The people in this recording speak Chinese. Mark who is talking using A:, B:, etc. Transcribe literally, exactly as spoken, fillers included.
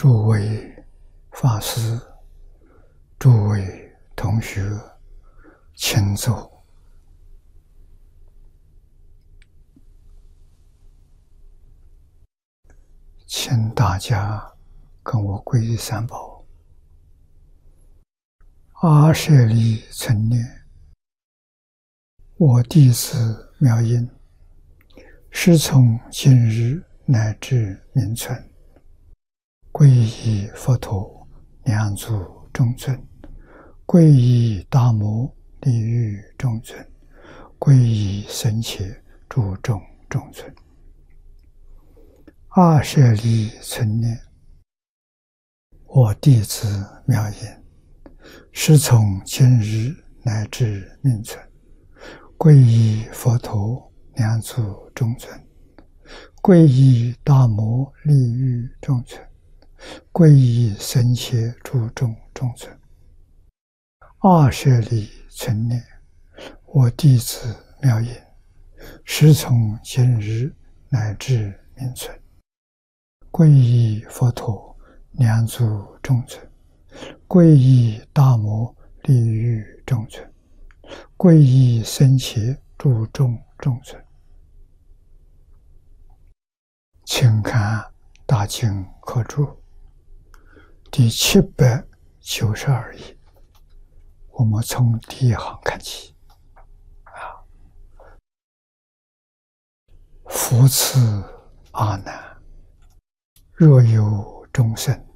A: 诸位法师、诸位同学，请坐。请大家跟我皈依三宝。阿舍利存念，我弟子妙音，师从今日乃至明存，皈依佛陀、两足中尊，皈依大摩利欲中尊，皈依僧伽诸众中尊。阿舍利存念，我弟子妙音，师从今日乃至明存，皈依佛陀、两足中尊，皈依大摩利欲中尊，皈依僧伽诸众中尊。阿舍利存念，我弟子妙音，师从今日乃至明存，皈依佛陀、两足中尊，皈依大摩利欲中尊，皈依僧伽诸众中尊。请看大经科注第七百九十二页，我们从第一行看起。啊，复次阿难，若有众生